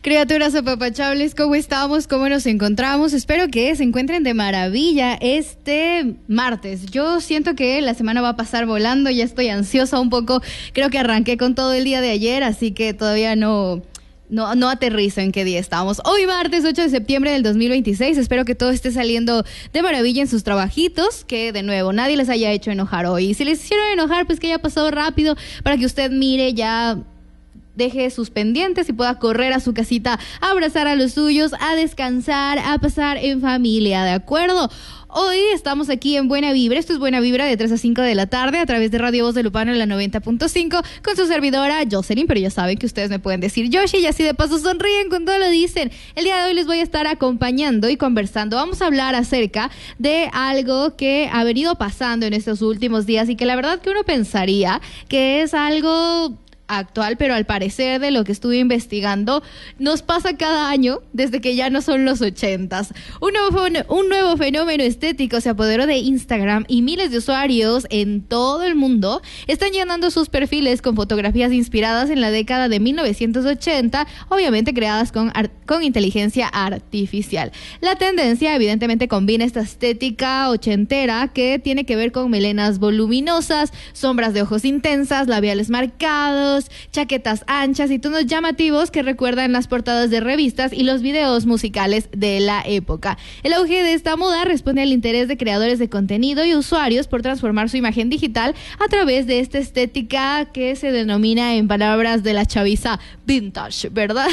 Criaturas apapachables, ¿cómo estamos? ¿Cómo nos encontramos? Espero que se encuentren de maravilla este martes. Yo siento que la semana va a pasar volando, ya estoy ansiosa un poco. Creo que arranqué con todo el día de ayer, así que todavía no aterrizo en qué día estamos. Hoy martes 8 de septiembre del 2026. Espero que todo esté saliendo de maravilla en sus trabajitos, que de nuevo nadie les haya hecho enojar hoy. Y si les hicieron enojar, pues que haya pasado rápido para que usted mire, ya deje sus pendientes y pueda correr a su casita a abrazar a los suyos, a descansar, a pasar en familia, ¿de acuerdo? Hoy estamos aquí en Buena Vibra. Esto es Buena Vibra de 3 a 5 de la tarde a través de Radio Voz de Lupano en la 90.5 con su servidora Jocelyn, pero ya saben que ustedes me pueden decir Yoshi y así de paso sonríen cuando lo dicen. El día de hoy les voy a estar acompañando y conversando. Vamos a hablar acerca de algo que ha venido pasando en estos últimos días y que la verdad que uno pensaría que es algo actual, pero al parecer de lo que estuve investigando nos pasa cada año desde que ya no son los 80s. Un nuevo fenómeno estético se apoderó de Instagram y miles de usuarios en todo el mundo están llenando sus perfiles con fotografías inspiradas en la década de 1980, obviamente creadas con inteligencia artificial. La tendencia evidentemente combina esta estética ochentera que tiene que ver con melenas voluminosas, sombras de ojos intensas, labiales marcados, chaquetas anchas y tonos llamativos que recuerdan las portadas de revistas y los videos musicales de la época. El auge de esta moda responde al interés de creadores de contenido y usuarios por transformar su imagen digital a través de esta estética que se denomina, en palabras de la chaviza, vintage, ¿verdad?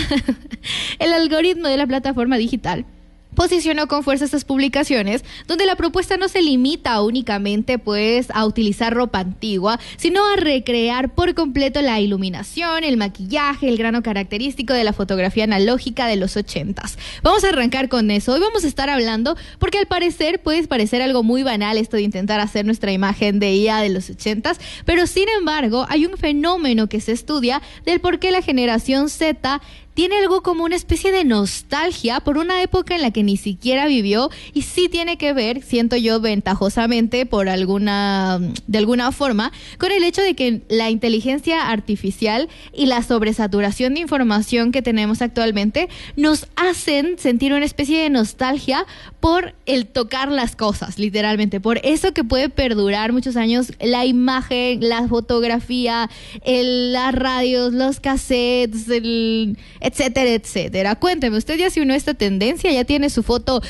El algoritmo de la plataforma digital posicionó con fuerza estas publicaciones, donde la propuesta no se limita únicamente pues a utilizar ropa antigua, sino a recrear por completo la iluminación, el maquillaje, el grano característico de la fotografía analógica de los 80s. Vamos a arrancar con eso. Hoy vamos a estar hablando, porque al parecer puede parecer algo muy banal esto de intentar hacer nuestra imagen de IA de los 80s, pero sin embargo hay un fenómeno que se estudia del por qué la generación Z tiene algo como una especie de nostalgia por una época en la que ni siquiera vivió, y sí tiene que ver, siento yo, ventajosamente de alguna forma, con el hecho de que la inteligencia artificial y la sobresaturación de información que tenemos actualmente nos hacen sentir una especie de nostalgia por el tocar las cosas, literalmente, por eso que puede perdurar muchos años, la imagen, la fotografía, las radios, los cassettes, etcétera, etcétera. Cuénteme, ¿usted ya se unió a esta tendencia? ¿Ya tiene su foto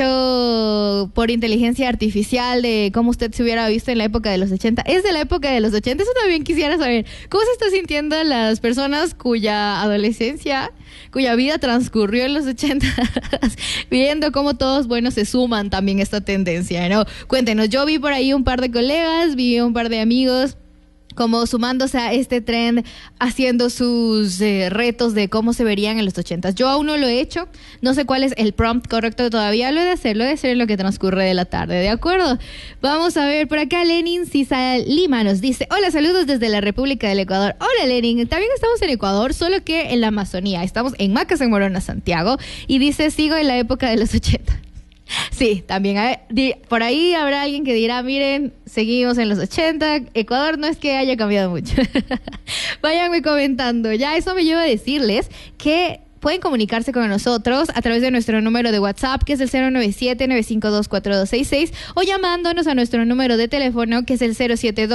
hecho por inteligencia artificial de cómo usted se hubiera visto en la época de los 80? ¿Es de la época de los 80? Eso también quisiera saber. ¿Cómo se está sintiendo las personas cuya vida transcurrió en los 80? Viendo cómo todos, se suman también a esta tendencia, ¿no? Cuéntenos, yo vi por ahí un par de colegas, vi un par de amigos como sumándose a este trend, haciendo sus retos de cómo se verían en los 80s. Yo aún no lo he hecho, no sé cuál es el prompt correcto todavía, lo he de hacer en lo que transcurre de la tarde, ¿de acuerdo? Vamos a ver, por acá Lenin Cisa Lima nos dice: hola, saludos desde la República del Ecuador. Hola Lenin, también estamos en Ecuador, solo que en la Amazonía, estamos en Macas, en Morona, Santiago, y dice: sigo en la época de los 80. Sí, también por ahí habrá alguien que dirá: miren, seguimos en los 80, Ecuador no es que haya cambiado mucho. Váyanme comentando. Ya eso me lleva a decirles que pueden comunicarse con nosotros a través de nuestro número de WhatsApp, que es el 097-952-4266, o llamándonos a nuestro número de teléfono, que es el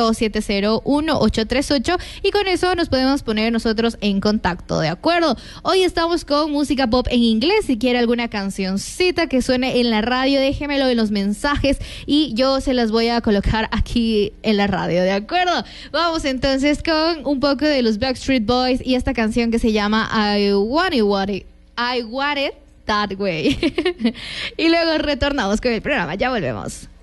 072-701-838, y con eso nos podemos poner nosotros en contacto, ¿de acuerdo? Hoy estamos con música pop en inglés. Si quiere alguna cancioncita que suene en la radio, déjemelo en los mensajes y yo se las voy a colocar aquí en la radio, ¿de acuerdo? Vamos entonces con un poco de los Backstreet Boys y esta canción que se llama I Want It That Way. Y luego retornamos con el programa. Ya volvemos.